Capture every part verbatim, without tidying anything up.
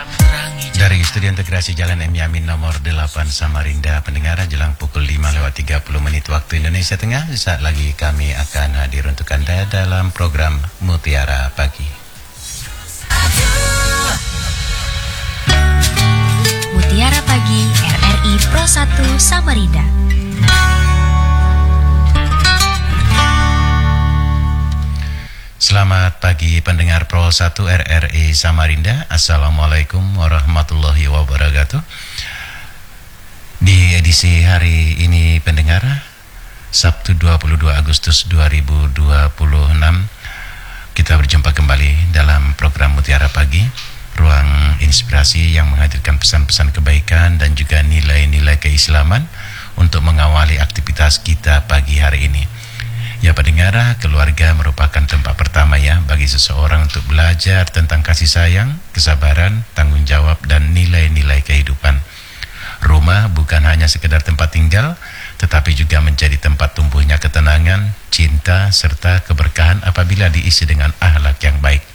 Dari Studio Integrasi Jalan M Yamin nomor delapan Samarinda, pendengar, jelang pukul lima lewat tiga puluh menit waktu Indonesia Tengah. Saat lagi kami akan hadir untuk Anda dalam program Mutiara Pagi. Mutiara Pagi R R I Pro satu Samarinda. Selamat pagi pendengar Pro satu R R I Samarinda. Assalamualaikum warahmatullahi wabarakatuh. Di edisi hari ini pendengar, Sabtu dua puluh dua Agustus dua ribu dua puluh enam, kita berjumpa kembali dalam program Mutiara Pagi, ruang inspirasi yang menghadirkan pesan-pesan kebaikan dan juga nilai-nilai keislaman untuk mengawali aktivitas kita pagi hari ini. Ya pendengar, keluarga merupakan tempat pertama ya bagi seseorang untuk belajar tentang kasih sayang, kesabaran, tanggung jawab, dan nilai-nilai kehidupan. Rumah bukan hanya sekedar tempat tinggal, tetapi juga menjadi tempat tumbuhnya ketenangan, cinta, serta keberkahan apabila diisi dengan akhlak yang baik.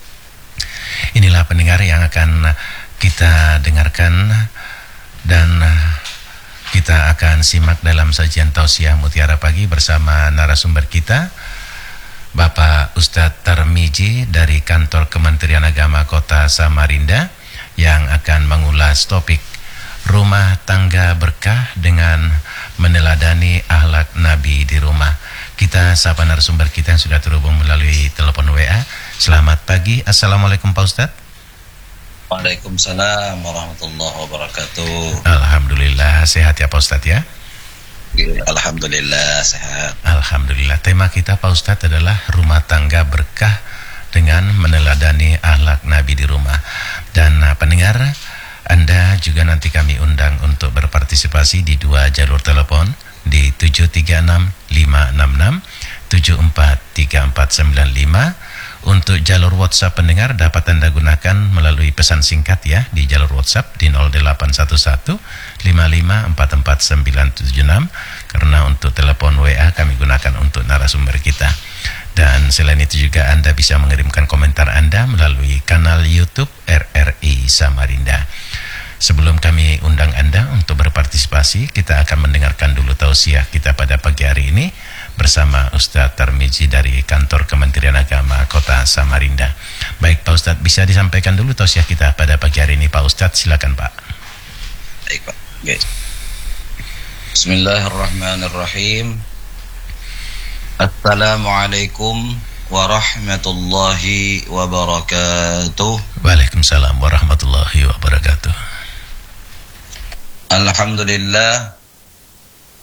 Inilah pendengar yang akan kita dengarkan dan kita akan simak dalam sajian tausiah Mutiara Pagi bersama narasumber kita, Bapak Ustadz Tarmizi dari Kantor Kementerian Agama Kota Samarinda, yang akan mengulas topik rumah tangga berkah dengan meneladani akhlak Nabi di rumah. Kita sapa narasumber kita yang sudah terhubung melalui telepon W A. Selamat pagi, Assalamualaikum Pak Ustadz. Waalaikumsalam warahmatullahi wabarakatuh. Alhamdulillah, sehat ya Pak Ustadz ya? Alhamdulillah sehat. Alhamdulillah. Tema kita Pak Ustadz adalah rumah tangga berkah dengan meneladani akhlak Nabi di rumah. Dan uh, pendengar, Anda juga nanti kami undang untuk berpartisipasi di dua jalur telepon di tujuh tiga enam lima enam enam, tujuh empat tiga empat sembilan lima. Untuk jalur WhatsApp pendengar dapat Anda gunakan melalui pesan singkat ya di jalur WhatsApp di nol delapan satu satu lima lima empat empat sembilan tujuh enam, karena untuk telepon W A kami gunakan untuk narasumber kita. Dan selain itu juga Anda bisa mengirimkan komentar Anda melalui kanal YouTube R R I Samarinda. Sebelum kami undang Anda untuk berpartisipasi, kita akan mendengarkan dulu tausiah kita pada pagi hari ini bersama Ustadz Tarmizi dari Kantor Kementerian Agama Kota Samarinda. Baik Pak Ustadz, bisa disampaikan dulu tausiah kita pada pagi hari ini Pak Ustadz, silakan Pak. Baik Pak. Okay. Bismillahirrahmanirrahim. Assalamualaikum warahmatullahi wabarakatuh. Waalaikumsalam warahmatullahi wabarakatuh. Alhamdulillah,